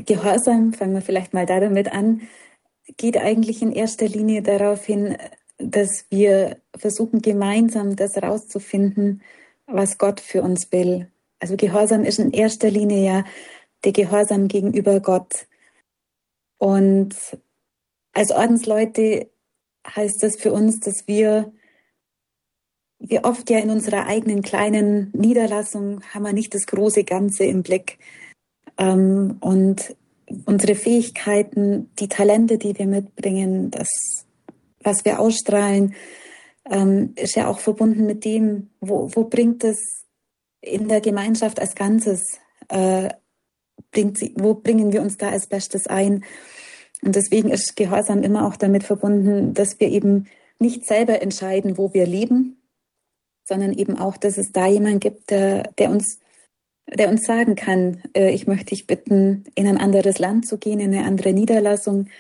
Gehorsam, fangen wir vielleicht mal damit an, geht eigentlich in erster Linie darauf hin, dass wir versuchen, gemeinsam das rauszufinden, was Gott für uns will. Also Gehorsam ist in erster Linie ja der Gehorsam gegenüber Gott. Und als Ordensleute heißt das für uns, dass wir oft ja in unserer eigenen kleinen Niederlassung haben wir nicht das große Ganze im Blick. Und unsere Fähigkeiten, die Talente, die wir mitbringen, das, was wir ausstrahlen, ist ja auch verbunden mit dem, wo bringt es in der Gemeinschaft als Ganzes, wo bringen wir uns da als Bestes ein? Und deswegen ist Gehorsam immer auch damit verbunden, dass wir eben nicht selber entscheiden, wo wir leben, sondern eben auch, dass es da jemanden gibt, der uns sagen kann, ich möchte dich bitten, in ein anderes Land zu gehen, in eine andere Niederlassung.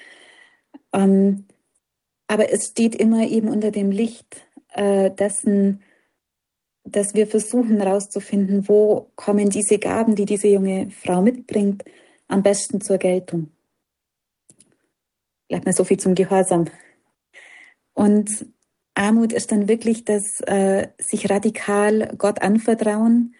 Aber es steht immer eben unter dem Licht dessen, dass wir versuchen herauszufinden, wo kommen diese Gaben, die diese junge Frau mitbringt, am besten zur Geltung. Bleibt mir so viel zum Gehorsam. Und Armut ist dann wirklich das sich radikal Gott anvertrauen.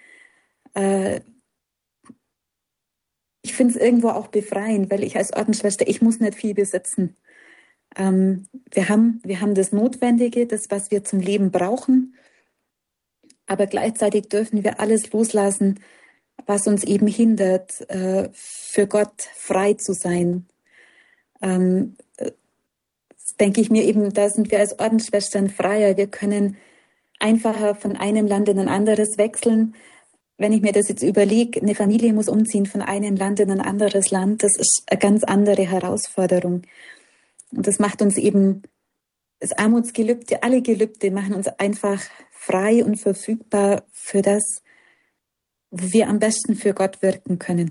Ich finde es irgendwo auch befreiend, weil ich als Ordensschwester, ich muss nicht viel besitzen. Wir haben das Notwendige, das, was wir zum Leben brauchen. Aber gleichzeitig dürfen wir alles loslassen, was uns eben hindert, für Gott frei zu sein. Das denke ich mir eben, da sind wir als Ordensschwestern freier. Wir können einfacher von einem Land in ein anderes wechseln. Wenn ich mir das jetzt überlege, eine Familie muss umziehen von einem Land in ein anderes Land, das ist eine ganz andere Herausforderung. Und das macht uns eben, das Armutsgelübde, alle Gelübde machen uns einfach frei und verfügbar für das, wo wir am besten für Gott wirken können.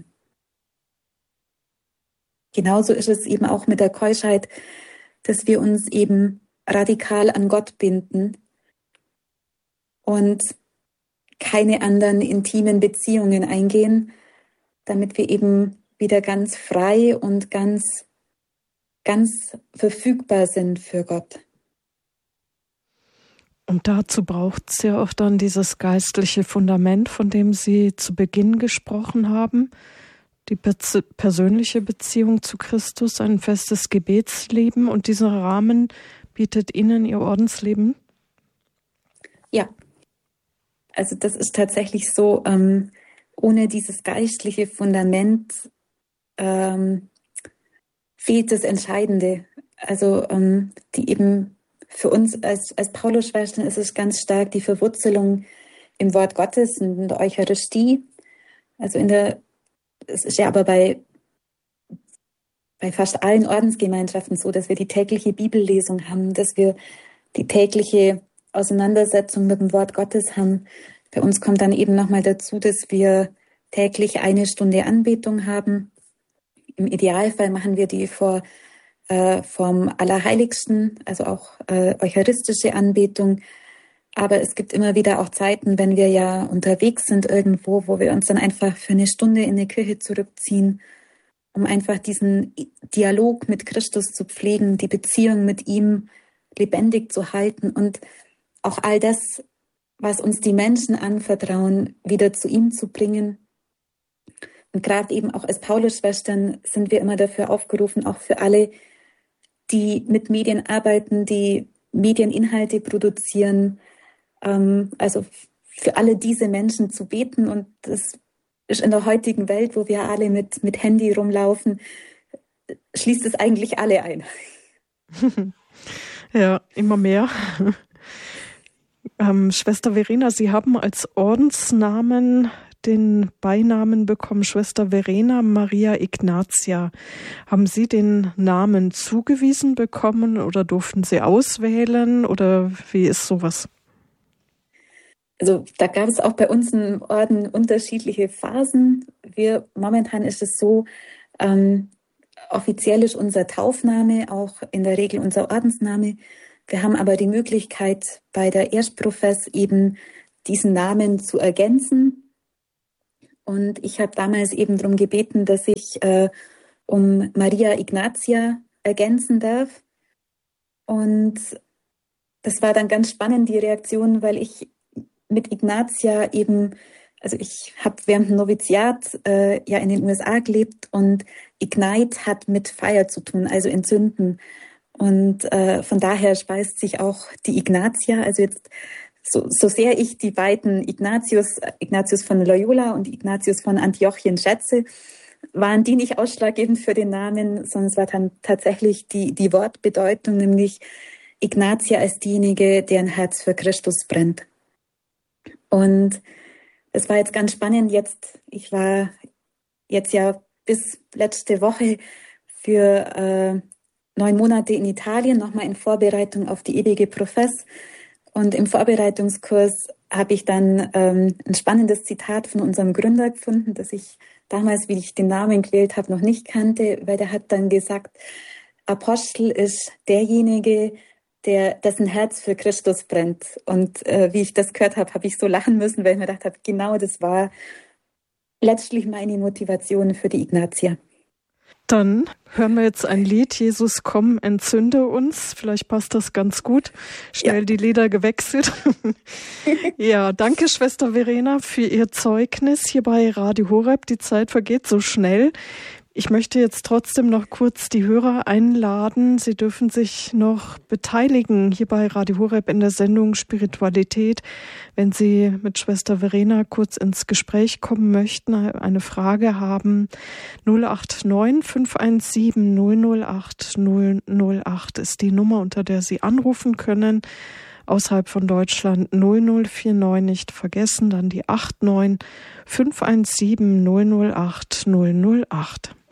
Genauso ist es eben auch mit der Keuschheit, dass wir uns eben radikal an Gott binden und keine anderen intimen Beziehungen eingehen, damit wir eben wieder ganz frei und ganz verfügbar sind für Gott. Und dazu braucht es ja auch dann dieses geistliche Fundament, von dem Sie zu Beginn gesprochen haben, die persönliche Beziehung zu Christus, ein festes Gebetsleben, und dieser Rahmen bietet Ihnen Ihr Ordensleben? Ja, also das ist tatsächlich so, ohne dieses geistliche Fundament fehlt das Entscheidende. Also die eben für uns als Paulusschwestern ist es ganz stark die Verwurzelung im Wort Gottes, in der Eucharistie. Also es ist ja aber bei fast allen Ordensgemeinschaften so, dass wir die tägliche Bibellesung haben, dass wir die tägliche Auseinandersetzung mit dem Wort Gottes haben. Bei uns kommt dann eben nochmal dazu, dass wir täglich 1 Stunde Anbetung haben. Im Idealfall machen wir die vom Allerheiligsten, also auch eucharistische Anbetung. Aber es gibt immer wieder auch Zeiten, wenn wir ja unterwegs sind irgendwo, wo wir uns dann einfach für 1 Stunde in die Kirche zurückziehen, um einfach diesen Dialog mit Christus zu pflegen, die Beziehung mit ihm lebendig zu halten und auch all das, was uns die Menschen anvertrauen, wieder zu ihm zu bringen. Und gerade eben auch als Paulusschwestern sind wir immer dafür aufgerufen, auch für alle, die mit Medien arbeiten, die Medieninhalte produzieren, also für alle diese Menschen zu beten. Und das ist in der heutigen Welt, wo wir alle mit Handy rumlaufen, schließt es eigentlich alle ein. Ja, immer mehr. Schwester Verena, Sie haben als Ordensnamen den Beinamen bekommen, Schwester Verena Maria Ignatia. Haben Sie den Namen zugewiesen bekommen oder durften Sie auswählen oder wie ist sowas? Also da gab es auch bei uns im Orden unterschiedliche Phasen. Momentan ist es so, offiziell ist unser Taufname auch in der Regel unser Ordensname. Wir haben aber die Möglichkeit, bei der Erstprofess eben diesen Namen zu ergänzen. Und ich habe damals eben darum gebeten, dass ich um Maria Ignatia ergänzen darf. Und das war dann ganz spannend, die Reaktion, weil ich mit Ignatia eben, also ich habe während dem Noviziat ja in den USA gelebt und Ignite hat mit Feuer zu tun, also entzünden. Und von daher speist sich auch die Ignatia, also jetzt so sehr ich die beiden Ignatius von Loyola und Ignatius von Antiochien schätze, waren die nicht ausschlaggebend für den Namen, sondern es war dann tatsächlich die Wortbedeutung, nämlich Ignatia als diejenige, deren Herz für Christus brennt. Und es war jetzt ganz spannend, ich war jetzt ja bis letzte Woche für 9 Monate in Italien, nochmal in Vorbereitung auf die ewige Profess. Und im Vorbereitungskurs habe ich dann ein spannendes Zitat von unserem Gründer gefunden, das ich damals, wie ich den Namen gewählt habe, noch nicht kannte, weil der hat dann gesagt, Apostel ist derjenige, dessen Herz für Christus brennt. Und wie ich das gehört habe, habe ich so lachen müssen, weil ich mir gedacht habe, genau das war letztlich meine Motivation für die Ignatia. Dann hören wir jetzt ein Lied, Jesus, komm, entzünde uns. Vielleicht passt das ganz gut. Schnell die Lieder gewechselt. Ja, danke, Schwester Verena, für Ihr Zeugnis hier bei Radio Horeb. Die Zeit vergeht so schnell. Ich möchte jetzt trotzdem noch kurz die Hörer einladen. Sie dürfen sich noch beteiligen hier bei Radio Horeb in der Sendung Spiritualität. Wenn Sie mit Schwester Verena kurz ins Gespräch kommen möchten, eine Frage haben, 089 517 008 008 ist die Nummer, unter der Sie anrufen können. Außerhalb von Deutschland 0049 nicht vergessen, dann die 89 517 008 008.